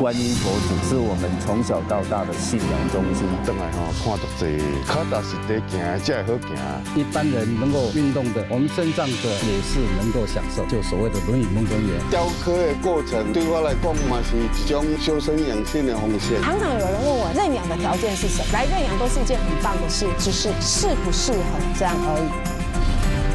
观音佛祖是我们从小到大的信仰中心。 转来看足济，脚踏实地行才会好行。 一般人能够运动的，我们身障者也是能够享受，就所谓的轮椅梦中园。 雕刻的过程对我来讲嘛是一种修身养性的方式。 常常有人问我认养的条件是什么？来认养都是一件很棒的事，只是适不适合这样而已。